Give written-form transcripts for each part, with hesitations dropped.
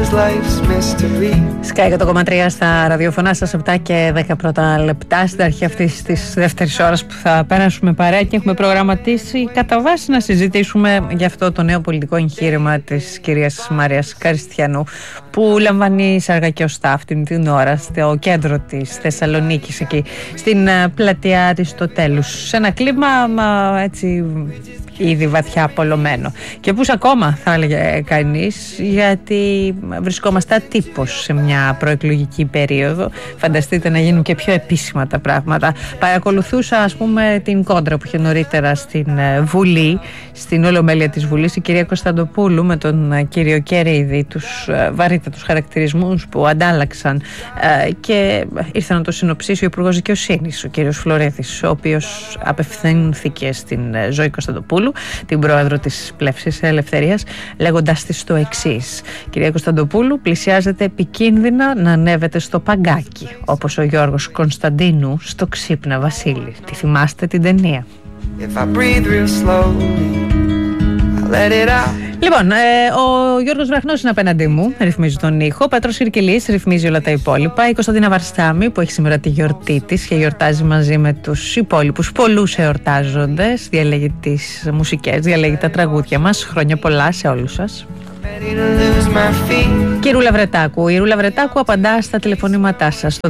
Sky 100,3 στα ραδιοφωνά σας, 7 και 10 πρώτα λεπτά στην αρχή αυτής της δεύτερης ώρας που θα πέρασουμε παρέα και έχουμε προγραμματίσει κατά βάση να συζητήσουμε για αυτό το νέο πολιτικό εγχείρημα της κυρίας Μαρίας Καριστιανού, που λαμβάνει σαργά και οστά αυτήν την ώρα στο κέντρο της Θεσσαλονίκης, εκεί στην πλατεία Αριστοτέλους, σε ένα κλίμα έτσι ήδη βαθιά απολωμένο. Και πούς ακόμα, θα έλεγε κανείς, γιατί βρισκόμαστε ατύπως σε μια προεκλογική περίοδο. Φανταστείτε να γίνουν και πιο επίσημα τα πράγματα. Παρακολουθούσα, ας πούμε, την κόντρα που είχε νωρίτερα στην Βουλή, στην Ολομέλεια της Βουλής, η κυρία Κωνσταντοπούλου με τον κύριο Κερίδη, τους βαρύτατους χαρακτηρισμούς που αντάλλαξαν, και ήρθε να το συνοψίσει ο Υπουργός Δικαιοσύνης, ο κύριος Φλωρίδης, ο οποίος απευθύνθηκε στην Ζωή Κωνσταντοπούλου, την πρόεδρο της Πλεύσης Ελευθερίας, λέγοντας της το εξής: κυρία Κωνσταντοπούλου, πλησιάζεται επικίνδυνα να ανέβετε στο παγκάκι, όπως ο Γιώργος Κωνσταντίνου στο Ξύπνα Βασίλη. Τη θυμάστε την ταινία? Λοιπόν, ο Γιώργος Βραχνός είναι απέναντί μου, ρυθμίζει τον ήχο. Ο Πέτρος Ιρκυλής ρυθμίζει όλα τα υπόλοιπα. Η Κωνσταντίνα Βαρστάμη, που έχει σήμερα τη γιορτή της και γιορτάζει μαζί με τους υπόλοιπους πολλούς εορτάζοντες, διαλέγει τις μουσικές, διαλέγει τα τραγούδια μας. Χρόνια πολλά σε όλους σας. Και η Ρούλα Βρετάκου. Η Ρούλα Βρετάκου απαντά στα τηλεφωνήματά σας στο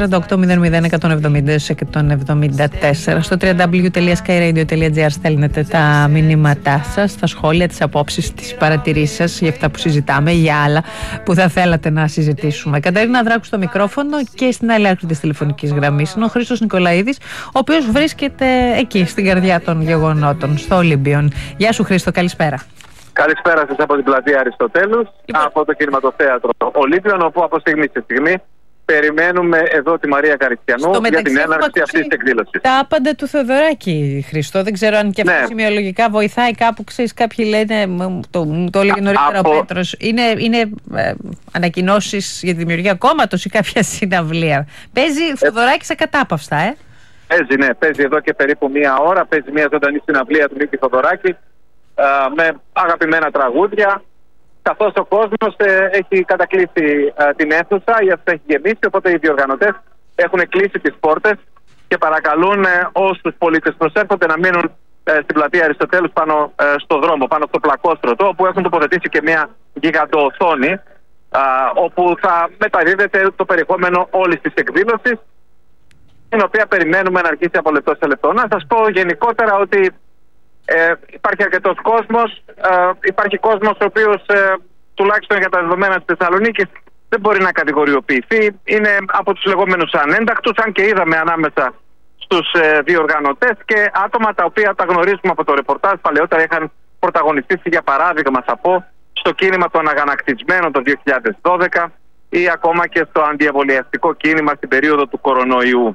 210-48-00-170-174. Στο www.skyradio.gr στέλνετε τα μηνύματά σας, τα σχόλια, τις απόψεις, τις παρατηρήσεις σας για αυτά που συζητάμε, για άλλα που θα θέλατε να συζητήσουμε. Κατερίνα Δράκου στο μικρόφωνο, και στην άλλη άκρη της τηλεφωνικής γραμμής είναι ο Χρήστος Νικολαίδης, ο οποίος βρίσκεται εκεί στην καρδιά των γεγονότων, στο Ολύμπιον. Γεια σου Χρήστο, καλησπέρα. Καλησπέρα σας από την πλατεία Αριστοτέλους, από το κινηματοθέατρο Ολύμπιον, όπου από στιγμή σε στιγμή περιμένουμε εδώ τη Μαρία Καριστιανού για την έναρξη αυτής της εκδήλωσης. Τα άπαντα του Θεοδωράκη, Χρήστο. Δεν ξέρω αν και αυτό σημειολογικά βοηθάει κάπου. Ξέρεις, κάποιοι λένε, το έλεγε νωρίτερα ο Πέτρος, είναι ανακοινώσεις για τη δημιουργία κόμματος ή κάποια συναυλία. Παίζει Θεοδωράκης ακατάπαυστα, Παίζει εδώ και περίπου μία ώρα. Παίζει μια ζωντανή συναυλία του Νίκη Θεοδωράκη, με αγαπημένα τραγούδια, καθώς ο κόσμος έχει κατακλείσει την αίθουσα, η αίθουσα έχει γεμίσει, οπότε οι διοργανωτές έχουν κλείσει τις πόρτες και παρακαλούν όσους πολίτες προσέρχονται να μείνουν στην πλατεία Αριστοτέλους, πάνω στο δρόμο, πάνω στο πλακόστρωτο, όπου έχουν τοποθετήσει και μια γιγαντοοθόνη, όπου θα μεταδίδεται το περιεχόμενο όλης της εκδήλωσης, την οποία περιμένουμε να αρχίσει από λεπτό σε λεπτό. Να σας πω γενικότερα ότι υπάρχει αρκετός κόσμος, υπάρχει κόσμος ο οποίος τουλάχιστον για τα δεδομένα της Θεσσαλονίκης δεν μπορεί να κατηγοριοποιηθεί. Είναι από τους λεγόμενους ανέντακτους, αν και είδαμε ανάμεσα στους διοργανωτές και άτομα τα οποία τα γνωρίζουμε από το ρεπορτάζ. Παλαιότερα είχαν πρωταγωνιστήσει, για παράδειγμα θα πω, στο κίνημα των αγανακτισμένων το 2012 ή ακόμα και στο αντιεμβολιαστικό κίνημα στην περίοδο του κορονοϊού.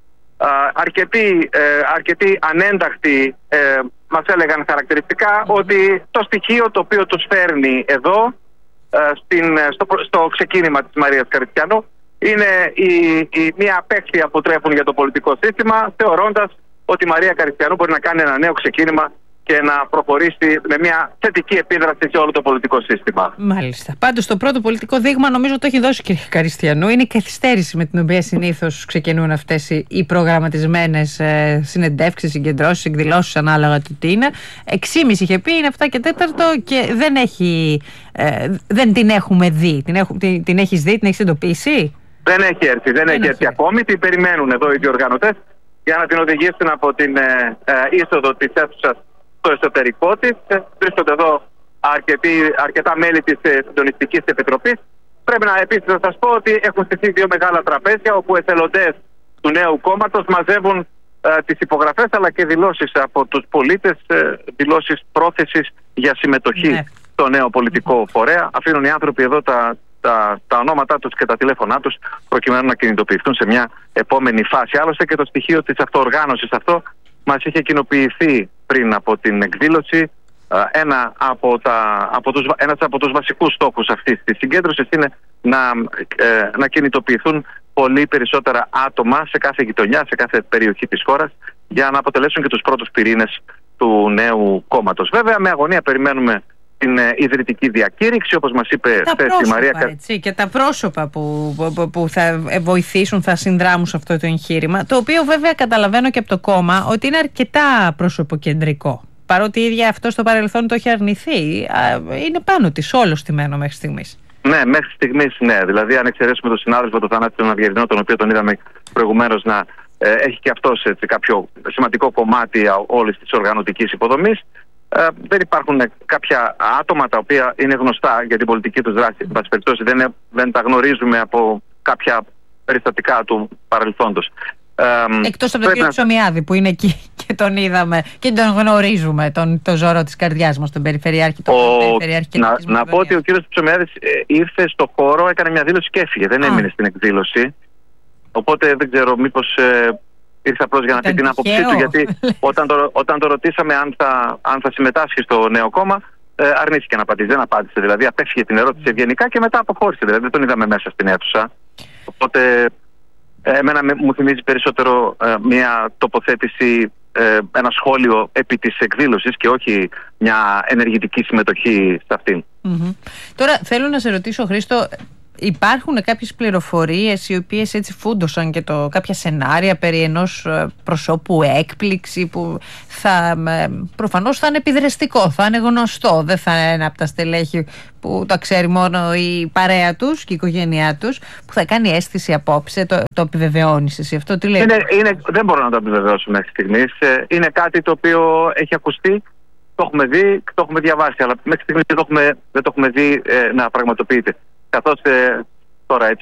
Αρκετοί ανέντακτοι μας έλεγαν χαρακτηριστικά ότι το στοιχείο το οποίο τους φέρνει εδώ στο ξεκίνημα της Μαρίας Καριστιανού είναι μια απέχθεια που τρέφουν για το πολιτικό σύστημα, θεωρώντας ότι η Μαρία Καριστιανού μπορεί να κάνει ένα νέο ξεκίνημα και να προχωρήσει με μια θετική επίδραση σε όλο το πολιτικό σύστημα. Μάλιστα. Πάντως το πρώτο πολιτικό δείγμα νομίζω το έχει δώσει η κυρία Καριστιανού. Είναι η καθυστέρηση με την οποία συνήθως ξεκινούν αυτές οι προγραμματισμένες συνεντεύξεις, συγκεντρώσεις, εκδηλώσεις, ανάλογα του τι είναι. 6.30 είχε πει, είναι 7 και 4 και δεν την έχουμε δει. Την έχεις δει, την έχεις εντοπίσει? Δεν έχει έρθει ακόμη. Την περιμένουν εδώ οι διοργανωτές για να την οδηγήσουν από την είσοδο της αίθουσας στο εσωτερικό της. Βρίσκονται εδώ αρκετά μέλη της Συντονιστικής Επιτροπής. Πρέπει επίσης να σας πω ότι έχουν στηθεί 2 μεγάλα τραπέζια, όπου εθελοντές του νέου κόμματος μαζεύουν τις υπογραφές αλλά και δηλώσεις από τους πολίτες, δηλώσεις πρόθεσης για συμμετοχή στο νέο πολιτικό φορέα. Αφήνουν οι άνθρωποι εδώ τα ονόματά τους και τα τηλέφωνά τους προκειμένου να κινητοποιηθούν σε μια επόμενη φάση. Άλλωστε και το στοιχείο της αυτοοργάνωσης αυτό μας είχε κοινοποιηθεί πριν από την εκδήλωση. Ένας από τους βασικούς στόχους αυτής της συγκέντρωσης είναι να κινητοποιηθούν πολύ περισσότερα άτομα σε κάθε γειτονιά, σε κάθε περιοχή της χώρας, για να αποτελέσουν και τους πρώτους πυρήνες του νέου κόμματος. Βέβαια, με αγωνία περιμένουμε την ιδρυτική διακήρυξη, όπως μας είπε χθες η Μαρία. Έτσι, και τα πρόσωπα που θα βοηθήσουν, θα συνδράμουν σε αυτό το εγχείρημα, το οποίο βέβαια καταλαβαίνω και από το κόμμα ότι είναι αρκετά προσωποκεντρικό. Παρότι η ίδια αυτό στο παρελθόν το έχει αρνηθεί, είναι πάνω της όλο στημένο μέχρι στιγμής. Ναι, μέχρι στιγμής ναι. Δηλαδή, αν εξαιρέσουμε τον συνάδελφο τον Θανάση τον Αυγερινό, τον οποίο τον είδαμε προηγουμένως να έχει και αυτός κάποιο σημαντικό κομμάτι όλης της οργανωτικής υποδομής, δεν υπάρχουν κάποια άτομα τα οποία είναι γνωστά για την πολιτική τους δράση. Εν πάση περιπτώσει, δεν τα γνωρίζουμε από κάποια περιστατικά του παρελθόντος. Εκτός από τον κύριο Ψωμιάδη που είναι εκεί και τον είδαμε και τον γνωρίζουμε, τον ζώρο της καρδιάς μας, τον Περιφερειάρχη. Να πω ότι ο κύριος Ψωμιάδης ήρθε στο χώρο, έκανε μια δήλωση και έφυγε, δεν έμεινε στην εκδήλωση. Οπότε δεν ξέρω, μήπως ήρθε απλώς για να πει την άποψή του, γιατί όταν το ρωτήσαμε αν θα συμμετάσχει στο νέο κόμμα, αρνήθηκε να απαντήσει. Δεν απάντησε, δηλαδή απέφυγε την ερώτηση ευγενικά και μετά αποχώρησε. Δηλαδή δεν τον είδαμε μέσα στην αίθουσα. Οπότε εμένα μου θυμίζει περισσότερο μια τοποθέτηση, ένα σχόλιο επί της εκδήλωσης και όχι μια ενεργητική συμμετοχή σε αυτήν. Τώρα θέλω να σε ρωτήσω, Χρήστο, υπάρχουν κάποιες πληροφορίες οι οποίες έτσι φούντωσαν και κάποια σενάρια περί ενός προσώπου έκπληξη που προφανώς θα είναι επιδραστικό, θα είναι γνωστό, δεν θα είναι ένα από τα στελέχη που τα ξέρει μόνο η παρέα τους και η οικογένειά τους, που θα κάνει αίσθηση απόψε? Το επιβεβαιώνεις εσύ αυτό? Τι λέει? Δεν μπορώ να το επιβεβαιώσω μέχρι στιγμής. Είναι κάτι το οποίο έχει ακουστεί, το έχουμε δει, το έχουμε διαβάσει, αλλά μέχρι στιγμής δεν το έχουμε δει να πραγματοποιείται. Καθώς τώρα έτσι